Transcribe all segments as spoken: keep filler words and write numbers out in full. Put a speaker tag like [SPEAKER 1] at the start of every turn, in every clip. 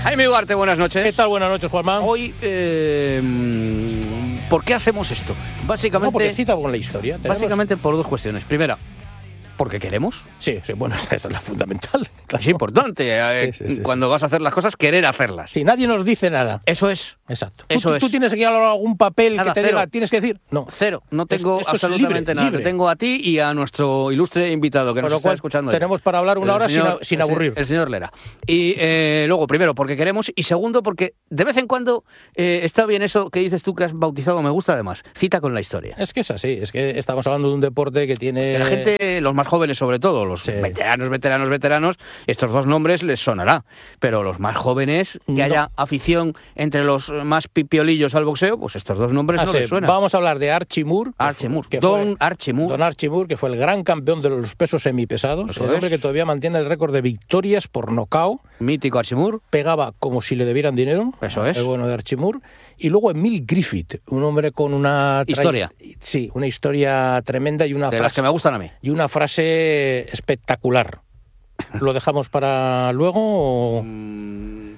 [SPEAKER 1] Jaime Ugarte, buenas noches.
[SPEAKER 2] ¿Qué tal? Buenas noches, Juanma.
[SPEAKER 1] Hoy, eh, ¿por qué hacemos esto? Básicamente,
[SPEAKER 2] no, porque cita con la historia. ¿Tenemos?
[SPEAKER 1] Básicamente por dos cuestiones. Primera, porque queremos.
[SPEAKER 2] Sí, sí, bueno, esa es la fundamental. Claro.
[SPEAKER 1] Es importante, eh, sí, sí, sí, cuando sí. vas a hacer las cosas, querer hacerlas.
[SPEAKER 2] Sí, nadie nos dice nada.
[SPEAKER 1] Eso es.
[SPEAKER 2] Exacto.
[SPEAKER 1] Eso
[SPEAKER 2] ¿Tú,
[SPEAKER 1] es.
[SPEAKER 2] ¿Tú tienes aquí algún papel
[SPEAKER 1] nada,
[SPEAKER 2] que te
[SPEAKER 1] cero.
[SPEAKER 2] diga, tienes que decir? No.
[SPEAKER 1] Cero. No tengo
[SPEAKER 2] esto
[SPEAKER 1] absolutamente
[SPEAKER 2] libre,
[SPEAKER 1] nada.
[SPEAKER 2] libre.
[SPEAKER 1] Te tengo a ti y a nuestro ilustre invitado que
[SPEAKER 2] Por
[SPEAKER 1] nos
[SPEAKER 2] lo
[SPEAKER 1] está
[SPEAKER 2] cual,
[SPEAKER 1] escuchando.
[SPEAKER 2] Tenemos
[SPEAKER 1] ahí.
[SPEAKER 2] para hablar una
[SPEAKER 1] el
[SPEAKER 2] hora
[SPEAKER 1] señor,
[SPEAKER 2] sin, sin aburrir.
[SPEAKER 1] El, el señor Lera. Y eh, luego, primero, porque queremos. Y segundo, porque de vez en cuando eh, está bien eso que dices tú que has bautizado, me gusta además. Cita con la historia.
[SPEAKER 2] Es que es así. Es que estamos hablando de un deporte que tiene...
[SPEAKER 1] Que la gente, los más jóvenes sobre todo, los sí. veteranos, veteranos, veteranos, estos dos nombres les sonará. Pero los más jóvenes, que
[SPEAKER 2] no.
[SPEAKER 1] haya afición entre los más pipiolillos al boxeo, pues estos dos nombres
[SPEAKER 2] ah,
[SPEAKER 1] no
[SPEAKER 2] sí.
[SPEAKER 1] les suenan.
[SPEAKER 2] Vamos a hablar de Archie Moore.
[SPEAKER 1] Archie Moore. Que Don fue, Archie Moore.
[SPEAKER 2] Don Archie Moore, que fue el gran campeón de los pesos semipesados. Eso el hombre es. que todavía mantiene el récord de victorias por nocaut.
[SPEAKER 1] Mítico Archie Moore.
[SPEAKER 2] Pegaba como si le debieran dinero.
[SPEAKER 1] Eso es.
[SPEAKER 2] El bueno de Archie Moore. Y luego Emil Griffith, un hombre con una...
[SPEAKER 1] Historia.
[SPEAKER 2] Tra... Sí, una historia tremenda y una
[SPEAKER 1] de
[SPEAKER 2] frase...
[SPEAKER 1] las que me gustan a mí.
[SPEAKER 2] Y una frase espectacular. ¿Lo dejamos para luego o...?
[SPEAKER 1] Mm.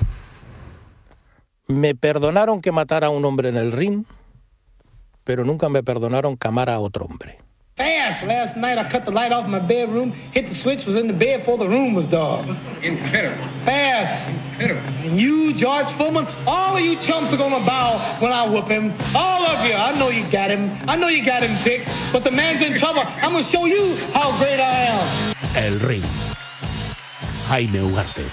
[SPEAKER 2] Me perdonaron que matara a un hombre en el ring, pero nunca me perdonaron que amara a otro hombre.
[SPEAKER 3] Fast. Last night I cut the light off my bedroom, hit the switch, was in the bed before the room was dark.
[SPEAKER 4] Incredible.
[SPEAKER 3] Fast.
[SPEAKER 4] Incredible.
[SPEAKER 3] And you, George Foreman, all of you chumps are gonna bow when I whoop him. All of you. I know you got him. I know you got him picked, but the man's in trouble. I'm gonna show you how great I am.
[SPEAKER 5] El Ring. Jaime Ugarte.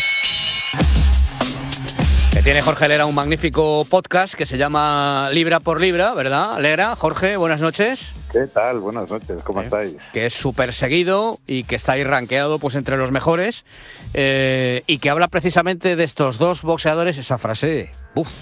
[SPEAKER 1] Que tiene Jorge Lera un magnífico podcast que se llama Libra por Libra, ¿verdad? Lera, Jorge, buenas noches.
[SPEAKER 6] ¿Qué tal? Buenas noches, ¿cómo eh, estáis?
[SPEAKER 1] Que es súper seguido y que está ahí rankeado pues, entre los mejores eh, y que habla precisamente de estos dos boxeadores, esa frase, ¡uf!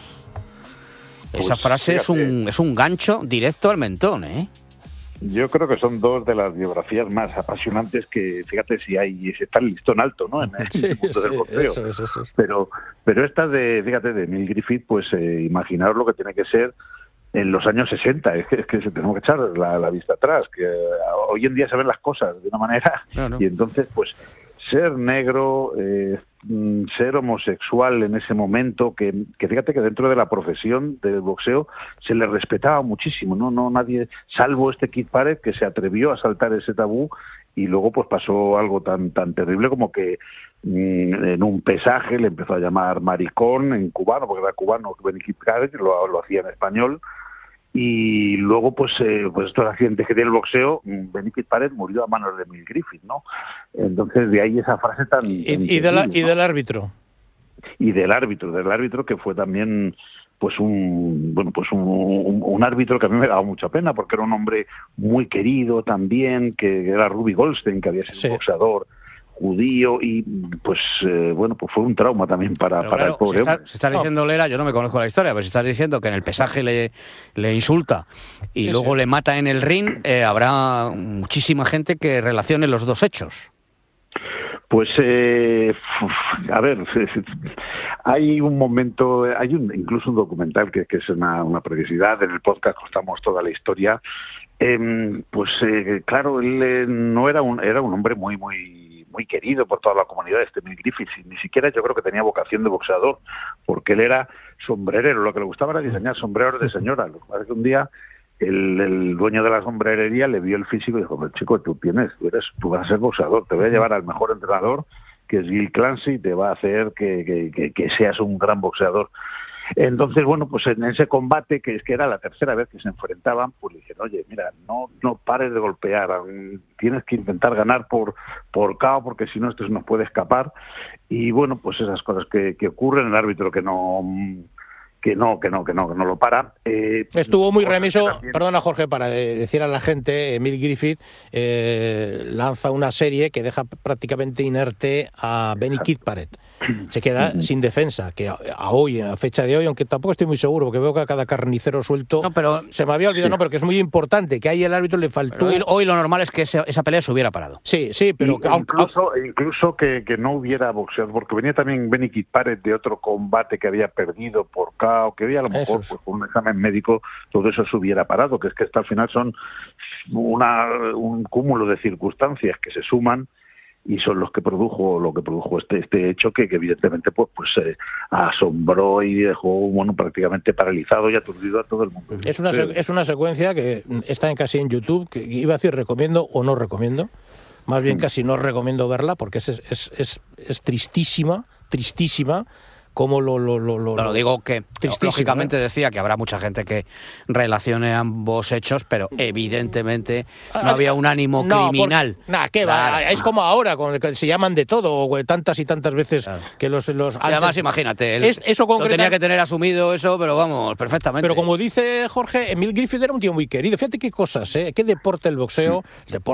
[SPEAKER 1] Esa pues, frase es un, es un gancho directo al mentón, ¿eh?
[SPEAKER 6] Yo creo que son dos de las biografías más apasionantes que, fíjate, si hay, si está el listón alto, ¿no? En el
[SPEAKER 2] sí,
[SPEAKER 6] mundo
[SPEAKER 2] sí,
[SPEAKER 6] del boxeo.
[SPEAKER 2] Eso es, eso es.
[SPEAKER 6] Pero, pero esta de, fíjate, de Emil Griffith, pues eh, imaginaos lo que tiene que ser en los años sesenta. Es que, es que tenemos que echar la, la vista atrás, que uh, hoy en día se ven las cosas de una manera, no, no. y entonces, pues, ser negro, eh, ser homosexual en ese momento, que, que fíjate que dentro de la profesión del boxeo se le respetaba muchísimo, no no nadie, salvo este Kid Barrett, que se atrevió a saltar ese tabú, y luego pues pasó algo tan tan terrible como que mmm, en un pesaje le empezó a llamar maricón en cubano, porque era cubano, Kid Barrett lo, lo hacía en español. Y luego, pues, eh, pues estos accidentes que tiene el boxeo, Benny Kid Barrett murió a manos de Emil Griffith, ¿no? Entonces, de ahí esa frase tan...
[SPEAKER 2] Y,
[SPEAKER 6] tan
[SPEAKER 2] y, de la,
[SPEAKER 6] ¿no?
[SPEAKER 2] y del árbitro.
[SPEAKER 6] Y del árbitro, del árbitro que fue también, pues, un bueno pues un, un, un árbitro que a mí me daba mucha pena, porque era un hombre muy querido también, que era Ruby Goldstein, que había sido sí. un boxeador judío, y pues eh, bueno, pues fue un trauma también para, para
[SPEAKER 1] claro,
[SPEAKER 6] el pobre
[SPEAKER 1] si está,
[SPEAKER 6] hombre.
[SPEAKER 1] Si estás diciendo, Lera, yo no me conozco la historia, pero si estás diciendo que en el pesaje le, le insulta y sí, luego sí. le mata en el ring, eh, habrá muchísima gente que relacione los dos hechos.
[SPEAKER 6] Pues, eh, a ver, hay un momento, hay un, incluso un documental que, que es una, una preciosidad, en el podcast contamos toda la historia. Eh, pues, eh, claro, él eh, no era un, era un hombre muy, muy muy querido por toda la comunidad, este Emil Griffith, y ni siquiera yo creo que tenía vocación de boxeador, porque él era sombrerero, lo que le gustaba era diseñar sombreros de señora. Lo que pasa es que un día el, el dueño de la sombrerería le vio el físico y dijo, chico, tú tienes, tú, eres, tú vas a ser boxeador, te voy a llevar al mejor entrenador, que es Gil Clancy, y te va a hacer que, que, que, que seas un gran boxeador. Entonces, bueno, pues en ese combate, que es que era la tercera vez que se enfrentaban, pues le dijeron, oye, mira, no no pares de golpear, tienes que intentar ganar por por K O, porque si no esto nos puede escapar. Y bueno, pues esas cosas que, que ocurren, el árbitro que no... que no, que no, que no, que no lo para. Eh,
[SPEAKER 2] Estuvo muy remiso, también... perdona Jorge, para decir a la gente, Emil Griffith eh, lanza una serie que deja prácticamente inerte a Benny Kid Barrett. Se queda sin defensa, que a, a hoy, a fecha de hoy, aunque tampoco estoy muy seguro, porque veo que a cada carnicero suelto,
[SPEAKER 1] no, pero,
[SPEAKER 2] se me había olvidado, sí. no, pero que es muy importante, que ahí el árbitro le faltó...
[SPEAKER 1] Hoy, hoy lo normal es que ese, esa pelea se hubiera parado.
[SPEAKER 2] Sí, sí, pero...
[SPEAKER 6] Y, que, incluso aunque... incluso que, que no hubiera boxeado, porque venía también Benny Kid Barrett de otro combate que había perdido por K O, que había a lo mejor pues, con un examen médico todo eso se hubiera parado, que es que hasta al final son una, un cúmulo de circunstancias que se suman y son los que produjo lo que produjo este este hecho que, que evidentemente pues pues eh, asombró y dejó bueno prácticamente paralizado y aturdido a todo el mundo.
[SPEAKER 2] Es una es una secuencia que está en casi en YouTube, que iba a decir recomiendo o no recomiendo, más bien casi no recomiendo verla porque es es es, es tristísima, tristísima. Como lo, lo, lo, lo,
[SPEAKER 1] lo digo que lógicamente, ¿eh? Decía que habrá mucha gente que relacione ambos hechos, pero evidentemente no había un ánimo no, criminal.
[SPEAKER 2] Nada, ¿qué claro, va? Es no. como ahora, cuando se llaman de todo, tantas y tantas veces claro. que los... los
[SPEAKER 1] antes, además, imagínate, él, es, eso concreta, lo tenía que tener asumido eso, pero vamos, perfectamente.
[SPEAKER 2] Pero como dice Jorge, Emil Griffith era un tío muy querido. Fíjate qué cosas, ¿eh? Qué deporte el boxeo, mm. deporte